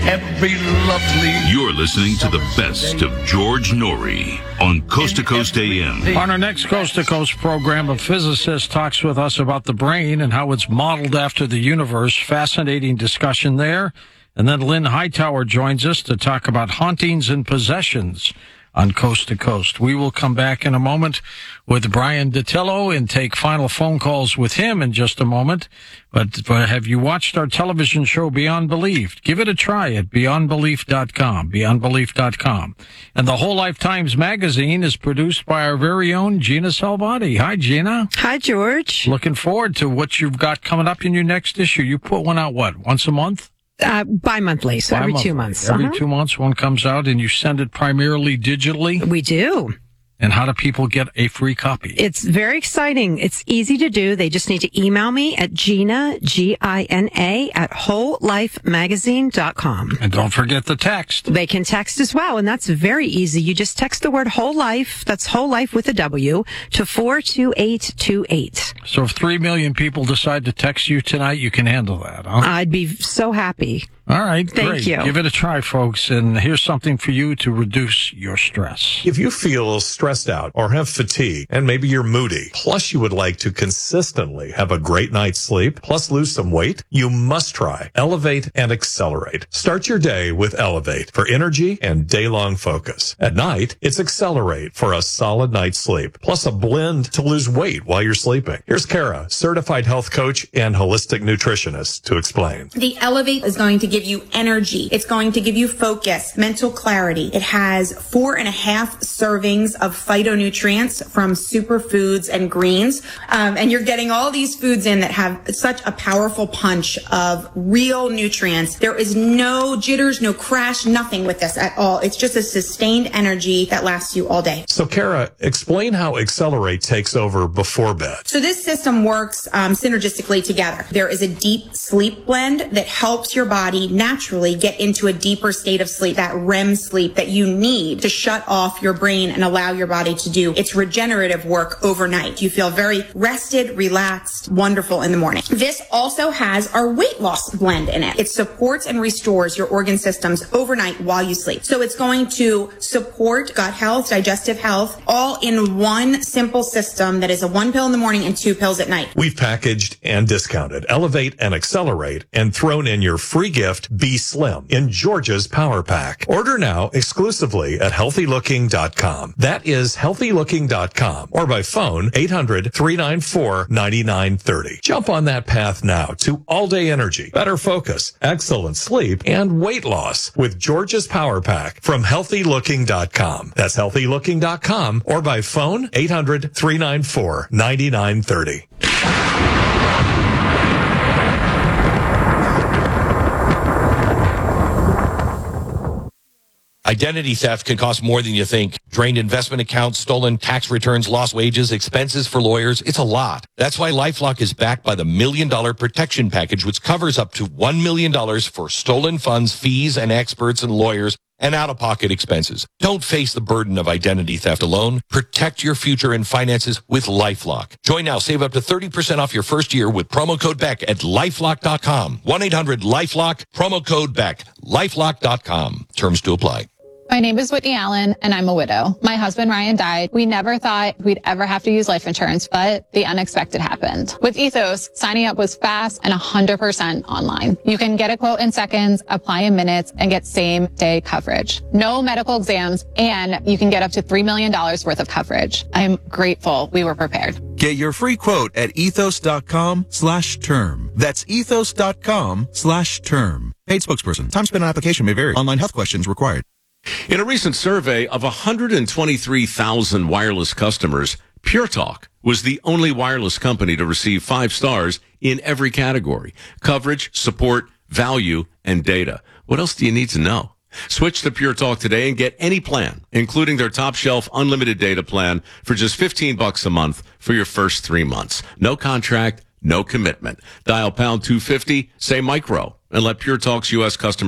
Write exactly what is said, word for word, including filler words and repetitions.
every lovely... You're listening to the best of George Norrie on Coast to Coast A M. On our next Coast to Coast program, a physicist talks with us about the brain and how it's modeled after the universe. Fascinating discussion there. And then Lynn Hightower joins us to talk about hauntings and possessions on Coast to Coast. We will come back in a moment with Brian Dattilo and take final phone calls with him in just a moment. But, but have you watched our television show Beyond Belief? Give it a try at beyond belief dot com, beyond belief dot com. And the Whole Life Times magazine is produced by our very own Gina Salvati. Hi, Gina. Hi, George. Looking forward to what you've got coming up in your next issue. You put one out, what, once a month? Uh, bi-monthly, so every Bi-monthly. two months. Every uh-huh. two months one comes out, and you send it primarily digitally? We do. And how do people get a free copy? It's very exciting. It's easy to do. They just need to email me at Gina, G I N A, at whole life magazine dot com. And don't forget the text. They can text as well, and that's very easy. You just text the word whole life, that's whole life with a W, to four two eight two eight. So if three million people decide to text you tonight, you can handle that, huh? I'd be so happy. All right, Thank great. you. Give it a try, folks, and here's something for you to reduce your stress. If you feel stressed out or have fatigue and maybe you're moody, plus you would like to consistently have a great night's sleep, plus lose some weight, you must try Elevate and Accelerate. Start your day with Elevate for energy and day-long focus. At night, it's Accelerate for a solid night's sleep, plus a blend to lose weight while you're sleeping. Here's Kara, certified health coach and holistic nutritionist, to explain. The Elevate is going to give you energy. It's going to give you focus, mental clarity. It has four and a half servings of phytonutrients from superfoods and greens. Um, and you're getting all these foods in that have such a powerful punch of real nutrients. There is no jitters, no crash, nothing with this at all. It's just a sustained energy that lasts you all day. So Kara, explain how Accelerate takes over before bed. So this system works um, synergistically together. There is a deep sleep blend that helps your body naturally get into a deeper state of sleep, that R E M sleep that you need to shut off your brain and allow your body to do its regenerative work overnight. You feel very rested, relaxed, wonderful in the morning. This also has our weight loss blend in it. It supports and restores your organ systems overnight while you sleep. So it's going to support gut health, digestive health, all in one simple system that is a one pill in the morning and two pills at night. We've packaged and discounted Elevate and Accelerate and thrown in your free gift, Be Slim, in Georgia's Power Pack. Order now exclusively at healthy looking dot com. That is healthy looking dot com, or by phone eight hundred, three nine four, nine nine three zero. Jump on that path now to all-day energy, better focus, excellent sleep, and weight loss with Georgia's Power Pack from healthy looking dot com. That's healthy looking dot com, or by phone eight hundred, three nine four, nine nine three zero. Identity theft can cost more than you think. Drained investment accounts, stolen tax returns, lost wages, expenses for lawyers. It's a lot. That's why LifeLock is backed by the Million Dollar Protection Package, which covers up to one million dollars for stolen funds, fees, and experts and lawyers, and out-of-pocket expenses. Don't face the burden of identity theft alone. Protect your future and finances with LifeLock. Join now. Save up to thirty percent off your first year with promo code Beck at lifelock dot com. one eight hundred lifelock, promo code Beck, lifelock dot com. Terms to apply. My name is Whitney Allen, and I'm a widow. My husband, Ryan, died. We never thought we'd ever have to use life insurance, but the unexpected happened. With Ethos, signing up was fast and one hundred percent online. You can get a quote in seconds, apply in minutes, and get same-day coverage. No medical exams, and you can get up to three million dollars worth of coverage. I'm grateful we were prepared. Get your free quote at ethos dot com slash term. That's ethos dot com slash term. Paid spokesperson. Time spent on application may vary. Online health questions required. In a recent survey of one hundred twenty-three thousand wireless customers, Pure Talk was the only wireless company to receive five stars in every category: coverage, support, value, and data. What else do you need to know? Switch to Pure Talk today and get any plan, including their top shelf unlimited data plan, for just fifteen bucks a month for your first three months. No contract, no commitment. Dial pound two fifty, say micro, and let Pure Talk's U S customers